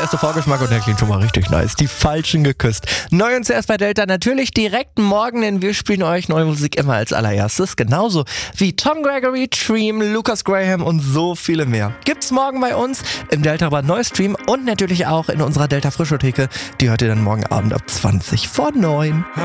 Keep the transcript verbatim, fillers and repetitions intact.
erste Vorgeschmack und der klingt schon mal richtig nice. Die Falschen geküsst. Neu und zuerst bei Delta natürlich direkt morgen, denn wir spielen euch neue Musik immer als allererstes. Genauso wie Tom Gregory, Dream, Lucas Graham und so viele mehr. Gibt's morgen bei uns im Delta Band Neustream und natürlich auch in unserer Delta Frischtheke. Die hört ihr dann morgen Abend ab zwanzig vor neun.